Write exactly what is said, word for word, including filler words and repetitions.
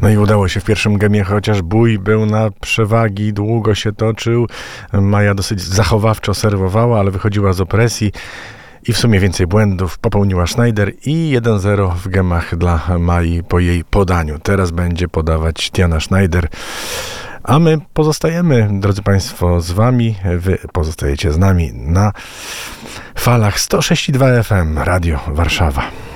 No i udało się w pierwszym gemie, chociaż bój był na przewagi, długo się toczył. Maja dosyć zachowawczo serwowała, ale wychodziła z opresji i w sumie więcej błędów popełniła Schneider i jeden zero w gemach dla Mai po jej podaniu. Teraz będzie podawać Tiana Schneider. A my pozostajemy, drodzy Państwo, z Wami. Wy pozostajecie z nami na falach sto sześć i dwa F M Radio Warszawa.